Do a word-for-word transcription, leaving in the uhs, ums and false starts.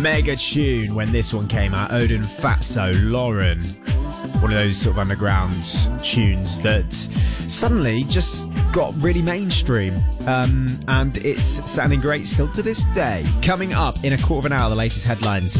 Mega tune when this one came out. Odin Fatso, Lauren. One of those sort of underground tunes that suddenly just got really mainstream. Um, and it's sounding great still to this day. Coming up in a quarter of an hour, the latest headlines.